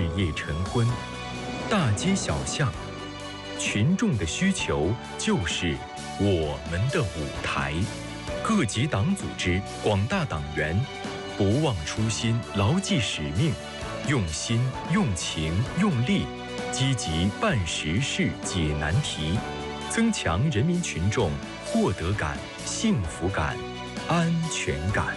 夜晨昏，大街小巷，群众的需求就是我们的舞台。各级党组织、广大党员不忘初心，牢记使命，用心、用情、用力，积极办实事、解难题，增强人民群众获得感、幸福感、安全感。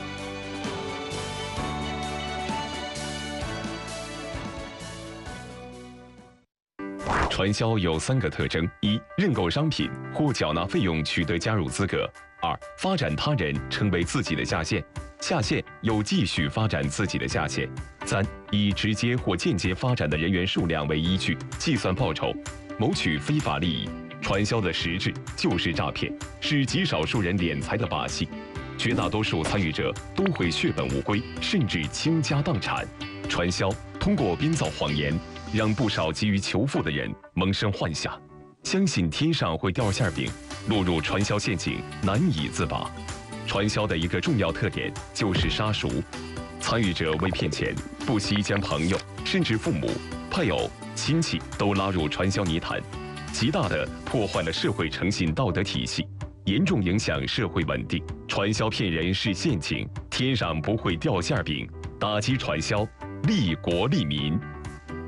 传销有3个特征：一、认购商品或缴纳费用取得加入资格；二、发展他人成为自己的下线，下线又继续发展自己的下线；三、以直接或间接发展的人员数量为依据计算报酬，谋取非法利益。传销的实质就是诈骗，是极少数人敛财的把戏，绝大多数参与者都会血本无归，甚至倾家荡产。传销通过编造谎言，让不少急于求富的人萌生幻想，相信天上会掉馅饼，落入传销陷阱难以自拔。传销的一个重要特点就是杀熟，参与者为骗钱，不惜将朋友甚至父母、配偶、亲戚都拉入传销泥潭，极大地破坏了社会诚信道德体系，严重影响社会稳定。传销骗人是陷阱，天上不会掉馅饼。打击传销，利国利民。